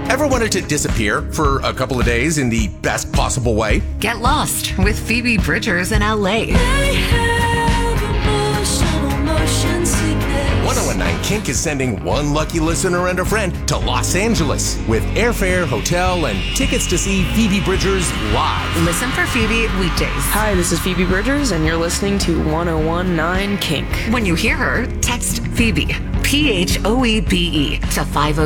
Ever wanted to disappear for a couple of days in the best possible way? Get lost with Phoebe Bridgers in LA. 1019 Kink is sending one lucky listener and a friend to Los Angeles with airfare, hotel, and tickets to see Phoebe Bridgers live. Listen for Phoebe weekdays. Hi, this is Phoebe Bridgers, and you're listening to 1019 Kink. When you hear her, text Phoebe, PHOEBE, to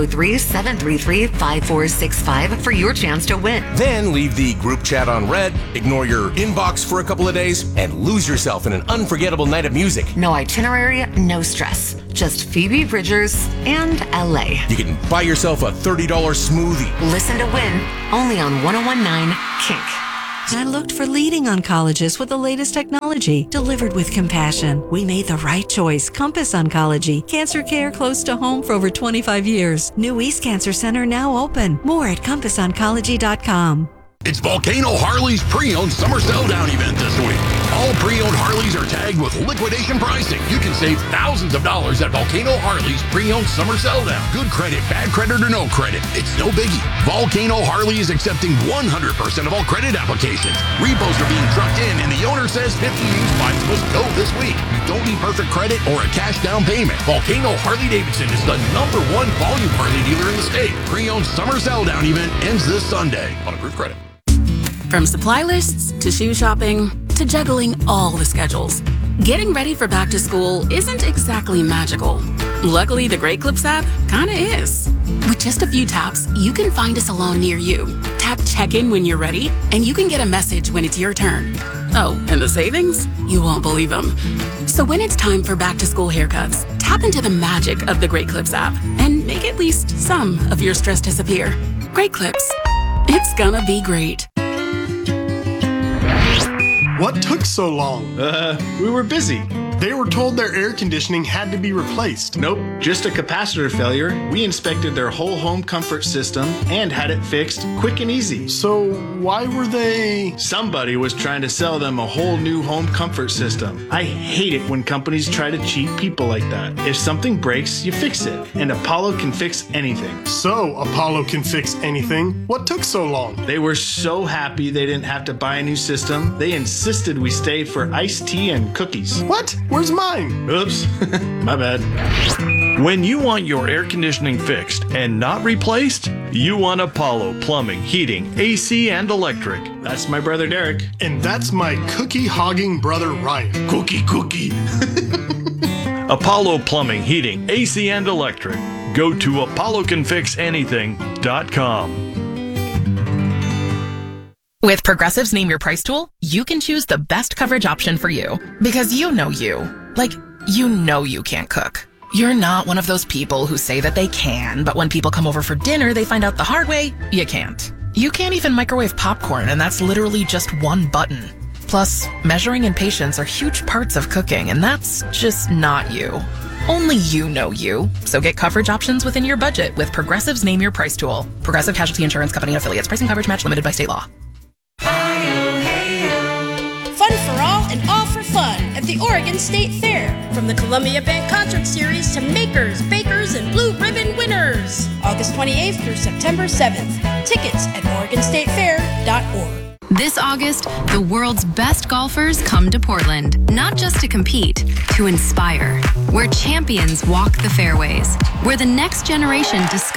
503-733-5465 for your chance to win. Then leave the group chat on red, ignore your inbox for a couple of days, and lose yourself in an unforgettable night of music. No itinerary, no stress. Just Phoebe Bridgers and LA. You can buy yourself a $30 smoothie. Listen to win only on 1019 Kink. I looked for leading oncologists with the latest technology, delivered with compassion. We made the right choice. Compass Oncology. Cancer care close to home for over 25 years. New East Cancer Center now open. More at CompassOncology.com. It's Volcano Harley's pre-owned summer sell-down event this week. All pre-owned Harleys are tagged with liquidation pricing. You can save thousands of dollars at Volcano Harley's pre-owned summer sell-down. Good credit, bad credit, or no credit, it's no biggie. Volcano Harley is accepting 100% of all credit applications. Repos are being trucked in, and the owner says 50 used bikes must go this week. You don't need perfect credit or a cash down payment. Volcano Harley-Davidson is the #1 volume Harley dealer in the state. Pre-owned summer sell-down event ends this Sunday on approved credit. From supply lists to shoe shopping to juggling all the schedules, getting ready for back to school isn't exactly magical. Luckily, the Great Clips app kinda is. With just a few taps, you can find a salon near you. Tap check-in when you're ready, and you can get a message when it's your turn. Oh, and the savings? You won't believe them. So when it's time for back to school haircuts, tap into the magic of the Great Clips app and make at least some of your stress disappear. Great Clips. It's gonna be great. What took so long? We were busy. They were told their air conditioning had to be replaced. Nope, just a capacitor failure. We inspected their whole home comfort system and had it fixed quick and easy. So why were they... Somebody was trying to sell them a whole new home comfort system. I hate it when companies try to cheat people like that. If something breaks, you fix it. And Apollo can fix anything. So Apollo can fix anything. What took so long? They were so happy they didn't have to buy a new system. They insisted we stay for iced tea and cookies. What? Where's mine? Oops, my bad. When you want your air conditioning fixed and not replaced, you want Apollo Plumbing, Heating, AC, and Electric. That's my brother Derek. And that's my cookie-hogging brother Ryan. Cookie. Apollo Plumbing, Heating, AC, and Electric. Go to ApolloCanFixAnything.com. With Progressive's Name Your Price tool, you can choose the best coverage option for you. Because you know you. Like, you know you can't cook. You're not one of those people who say that they can, but when people come over for dinner, they find out the hard way, you can't. You can't even microwave popcorn, and that's literally just one button. Plus, measuring and patience are huge parts of cooking, and that's just not you. Only you know you. So get coverage options within your budget with Progressive's Name Your Price tool. Progressive Casualty Insurance Company and Affiliates. Pricing coverage match limited by state law. Fun for all and all for fun at the Oregon State Fair. From the Columbia Band Concert Series to makers, bakers, and blue ribbon winners. August 28th through September 7th. Tickets at OregonStateFair.org. This August, the world's best golfers come to Portland, not just to compete, to inspire. Where champions walk the fairways. Where the next generation discovers